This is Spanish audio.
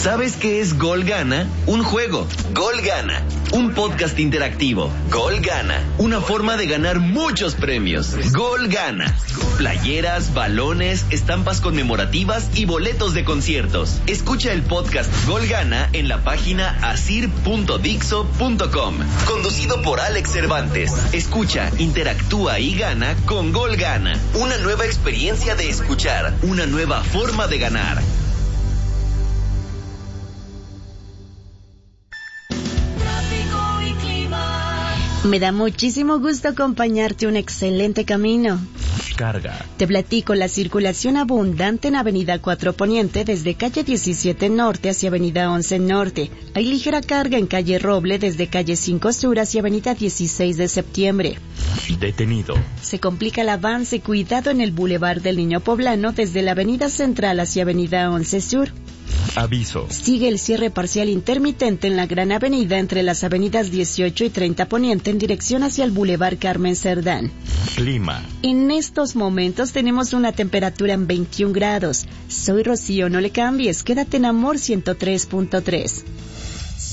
¿Sabes qué es Gol Gana? Un juego. Gol Gana. Un podcast interactivo. Gol Gana. Una forma de ganar muchos premios. Gol Gana. Playeras, balones, estampas conmemorativas y boletos de conciertos. Escucha el podcast Gol Gana en la página asir.dixo.com. Conducido por Alex Cervantes. Escucha, interactúa y gana con Gol Gana. Una nueva experiencia de escuchar. Una nueva forma de ganar. Me da muchísimo gusto acompañarte un excelente camino. Carga. Te platico la circulación abundante en Avenida 4 Poniente desde calle 17 Norte hacia Avenida 11 Norte. Hay ligera carga en calle Roble desde calle 5 Sur hacia Avenida 16 de Septiembre. Detenido. Se complica el avance, cuidado en el Boulevard del Niño Poblano desde la Avenida Central hacia Avenida 11 Sur. Aviso. Sigue el cierre parcial intermitente en la Gran Avenida entre las avenidas 18 y 30 Poniente en dirección hacia el Boulevard Carmen Cerdán. Clima. En estos momentos tenemos una temperatura en 21 grados. Soy Rocío, no le cambies, quédate en Amor 103.3.